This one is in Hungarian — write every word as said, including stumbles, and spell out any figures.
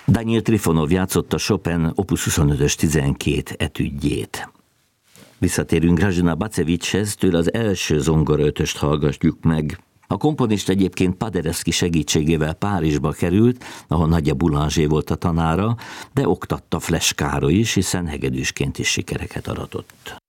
Daniil Trifonov játszotta Chopin opus huszonötös tizenkét etüdjét. Visszatérünk Grażyna Bacevichez, tőle az első zongoraötöst hallgatjuk meg. A komponista egyébként Paderewski segítségével Párizsba került, ahol Nagyja Boulanger volt a tanára, de oktatta Flesch Károly is, hiszen hegedűsként is sikereket aratott.